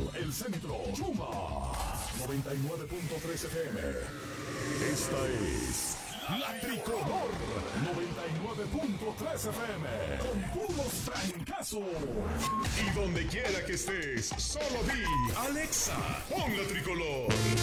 El Centro, Chuma. 99.3 FM. Esta es La Tricolor. 99.3 FM. Con puros trancazos. Y donde quiera que estés, solo di Alexa, pon La Tricolor.